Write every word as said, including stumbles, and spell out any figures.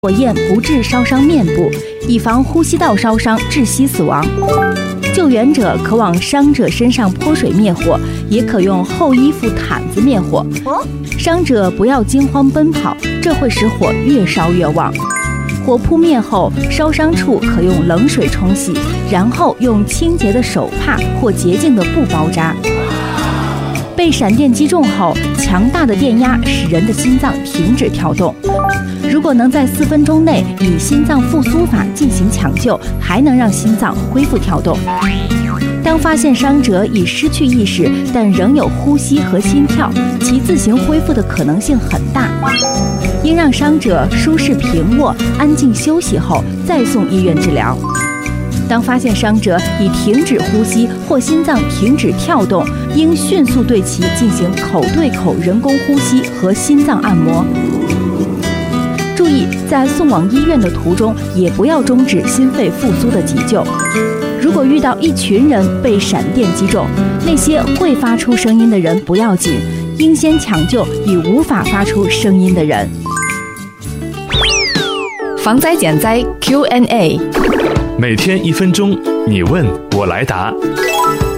火焰不致烧伤面部，以防呼吸道烧伤窒息死亡。救援者可往伤者身上泼水灭火，也可用厚衣服毯子灭火。伤者不要惊慌奔跑，这会使火越烧越旺。火扑灭后，烧伤处可用冷水冲洗，然后用清洁的手帕或洁净的布包扎。被闪电击中后，强大的电压使人的心脏停止跳动。如果能在四分钟内以心脏复苏法进行抢救，还能让心脏恢复跳动。当发现伤者已失去意识，但仍有呼吸和心跳，其自行恢复的可能性很大。应让伤者舒适平卧、安静休息后再送医院治疗。当发现伤者已停止呼吸或心脏停止跳动，应迅速对其进行口对口人工呼吸和心脏按摩。注意，在送往医院的途中，也不要终止心肺复苏的急救。如果遇到一群人被闪电击中，那些会发出声音的人不要紧，应先抢救已无法发出声音的人。 防灾减灾 Q and A， 每天一分钟，你问我来答。